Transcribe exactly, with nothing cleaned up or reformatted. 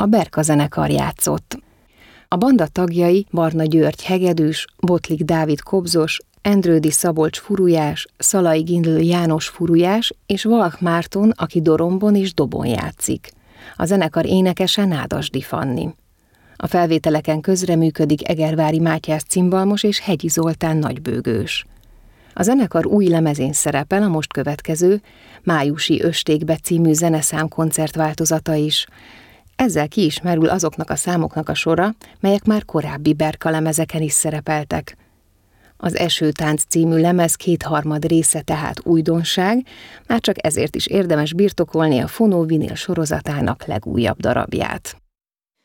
a Berka zenekar játszott. A banda tagjai Barna György hegedűs, Botlik Dávid kobzos, Endrődi Szabolcs furujás, Szalai Gindl János furujás és Valk Márton, aki dorombon és dobon játszik. A zenekar énekese Nádasdy Fanni. A felvételeken közreműködik Egervári Mátyás cimbalmos és Hegyi Zoltán nagybőgős. A zenekar új lemezén szerepel a most következő Májusi Östékbe című zeneszám koncertváltozata is. Ezzel ki is merül azoknak a számoknak a sora, melyek már korábbi Berka lemezeken is szerepeltek. Az Esőtánc című lemez kétharmad része tehát újdonság, már csak ezért is érdemes birtokolni a Fonó Vinyl sorozatának legújabb darabját.